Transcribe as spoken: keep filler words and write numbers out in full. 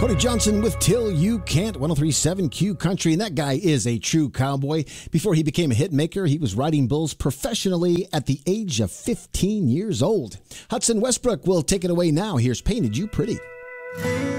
Cody Johnson with Till You Can't, one oh three point seven Q Country, and that guy is a true cowboy. Before he became a hit maker, he was riding bulls professionally at the age of fifteen years old. Hudson Westbrook will take it away now. Here's Painted You Pretty.